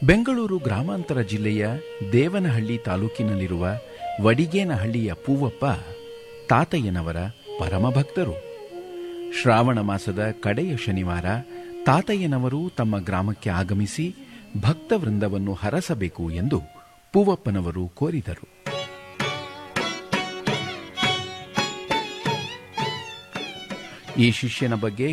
ಬೆಂಗಳೂರು ಗ್ರಾಮಾಂತರ ಜಿಲ್ಲೆಯ ದೇವನಹಳ್ಳಿ ತಾಲೂಕಿನಲ್ಲಿರುವ ವಡಿಗೇನಹಳ್ಳಿಯ ಪೂವಪ್ಪ ತಾತಯ್ಯನವರ ಪರಮಭಕ್ತರು. ಶ್ರಾವಣ ಮಾಸದ ಕಡೆಯ ಶನಿವಾರ ತಾತಯ್ಯನವರು ತಮ್ಮ ಗ್ರಾಮಕ್ಕೆ ಆಗಮಿಸಿ ಭಕ್ತವೃಂದವನ್ನು ಹರಸಬೇಕು ಎಂದು ಪೂವಪ್ಪನವರು ಕೋರಿದರು. ಈ ಶಿಷ್ಯನ ಬಗ್ಗೆ